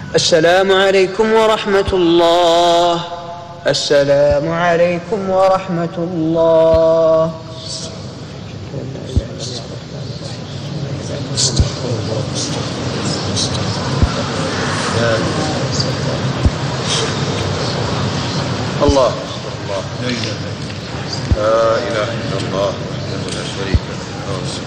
السلام عليكم ورحمة الله. السلام عليكم ورحمة الله. الله لا إله إلا الله لا شريك له.